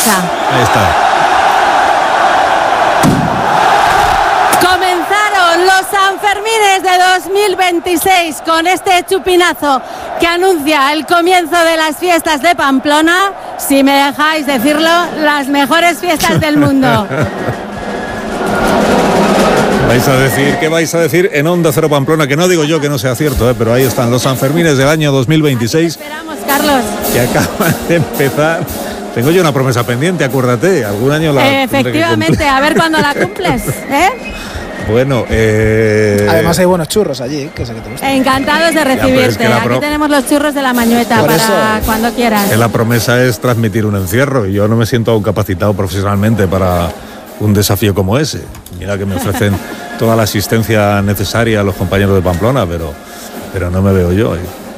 derecha. Ahí está. Comenzaron los Sanfermines de 2026 con este chupinazo que anuncia el comienzo de las fiestas de Pamplona. Si me dejáis decirlo, las mejores fiestas del mundo. ¿Qué vais a decir en Onda Cero Pamplona? Que no digo yo que no sea cierto, pero ahí están los Sanfermines del año 2026. Esperamos, Carlos. Que acaban de empezar. Tengo yo una promesa pendiente, acuérdate. Algún año la efectivamente, a ver cuándo la cumples, ¿eh? Bueno, además hay buenos churros allí, que sé que te gusta. Encantados de recibirte. Es que aquí tenemos los churros de la Mañueta para eso, cuando quieras. Que la promesa es transmitir un encierro y yo no me siento aún capacitado profesionalmente para un desafío como ese. Mira que me ofrecen toda la asistencia necesaria a los compañeros de Pamplona, pero no me veo yo.